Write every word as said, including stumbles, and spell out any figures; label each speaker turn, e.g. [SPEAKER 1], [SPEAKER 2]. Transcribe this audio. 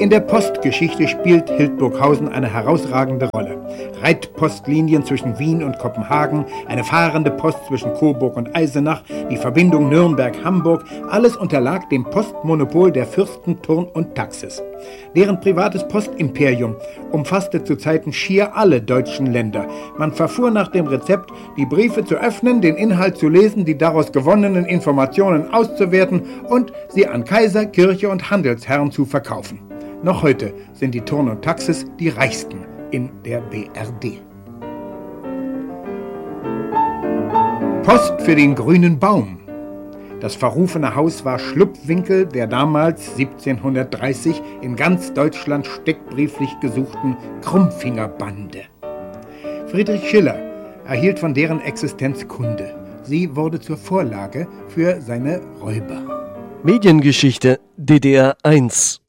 [SPEAKER 1] In der Postgeschichte spielt Hildburghausen eine herausragende Rolle. Reitpostlinien zwischen Wien und Kopenhagen, eine fahrende Post zwischen Coburg und Eisenach, die Verbindung Nürnberg-Hamburg, alles unterlag dem Postmonopol der Fürsten Thurn und Taxis. Deren privates Postimperium umfasste zu Zeiten schier alle deutschen Länder. Man verfuhr nach dem Rezept, die Briefe zu öffnen, den Inhalt zu lesen, die daraus gewonnenen Informationen auszuwerten und sie an Kaiser, Kirche und Handelsherren zu verkaufen. Noch heute sind die Thurn und Taxis die reichsten in der B R D. Post für den grünen Baum. Das verrufene Haus war Schlupfwinkel der damals siebzehnhundertdreißig in ganz Deutschland steckbrieflich gesuchten Krummfingerbande. Friedrich Schiller erhielt von deren Existenz Kunde. Sie wurde zur Vorlage für seine Räuber.
[SPEAKER 2] Mediengeschichte D D R eins